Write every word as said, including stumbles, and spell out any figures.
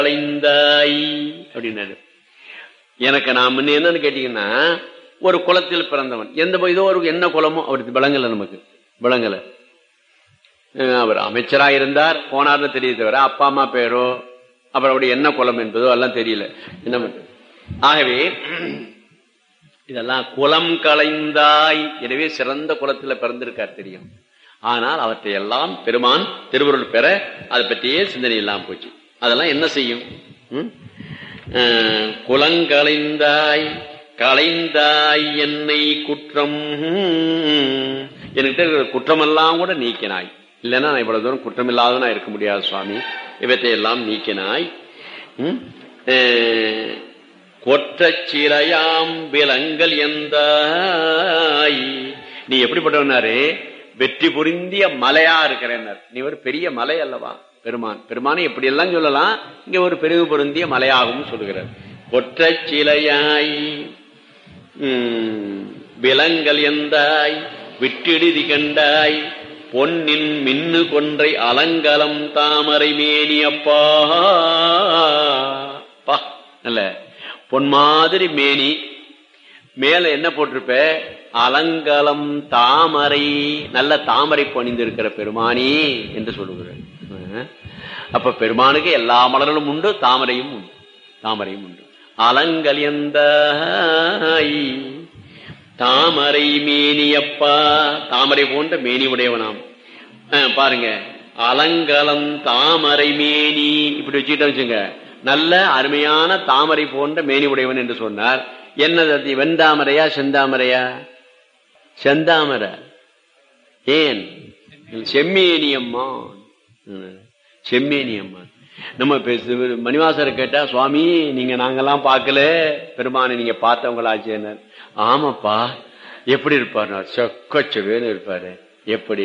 அப்படின்னாரு. எனக்கு நான் முன்ன என்னன்னு கேட்டீங்கன்னா, ஒரு குலத்தில் பிறந்தவன், எந்த இதோ ஒரு என்ன குலமோ அவருக்கு விளங்கல, நமக்கு விளங்கல. அவர் அமைச்சராக இருந்தார், போனார்னு தெரிய தவிர அப்பா அம்மா பேரோ அப்புறம் அவருடைய என்ன குலம் என்பதோ எல்லாம் தெரியல. என்ன பண்றது? ஆகவே இதெல்லாம் குலம் களைந்தாய். எனவே சிறந்த குலத்துல பிறந்திருக்கார் தெரியும். ஆனால் அவற்றை எல்லாம் பெருமான் திருவருள் பெற அதை பற்றியே சிந்தனை இல்லாம போச்சு. அதெல்லாம் என்ன செய்யும்? குலங்களைந்தாய் களைந்தாய் என்னை குற்றம், என்கிட்ட குற்றமெல்லாம் கூட நீக்கினாய். இல்லைன்னா நான் இவ்வளவு தூரம் குற்றம் இல்லாதவனா இருக்க முடியாது சுவாமி. இவற்றை எல்லாம் நீக்கினாய். கொற்ற சிலையாம் விலங்கல் எந்தாய். நீ எப்படிப்பட்டவனாரு? வெற்றி புரிந்திய மலையா இருக்கிறேன்னார். நீ ஒரு பெரிய மலை அல்லவா பெருமான். பெருமானை எப்படி எல்லாம் சொல்லலாம், இங்க ஒரு பெருகு பொருந்திய மலையாகவும் சொல்லுகிறார். கொற்ற சிலையாய் விலங்கல் எந்தாய் விட்டிடுதி கண்டாய் பொன்னின் மின்னு கொன்றை அலங்கலம் தாமரை மேனி அப்பா. நல்ல பொன் மாதிரி மேனி, மேல என்ன போட்டிருப்ப? அலங்கலம் தாமரை, நல்ல தாமரை பணிந்திருக்கிற பெருமானி என்று சொல்லுகிறார். அப்ப பெருமானுக்கு எல்லா மலர்களும் உண்டு, தாமரையும் உண்டு, தாமரையும் உண்டு. அலங்கலியந்தாய் தாமரை மேனியப்பா, தாமரை போன்ற மேனி உடையவனாம். பாருங்க, அலங்கலம் தாமரை மேனி இப்படி வச்சுக்கிட்ட வச்சுங்க, நல்ல அருமையான தாமரை போன்ற மேனி உடையவன் என்று சொன்னார். என்னது? வெண்தாமரையா செந்தாமரையா? செந்தாமரை. ஏன்? செம்மேனியம்மா, செம்மேனியம்மா. நம்ம மணிவாசரை கேட்டா, சுவாமி நீங்க நாங்கெல்லாம் பார்க்கல, பெருமானை நீங்க பார்த்தவங்களாச்சேன்னார். ஆமாப்பா. எப்படி இருப்பார்? சொக்கச்சவேன்னு இருப்பாரு. எப்படி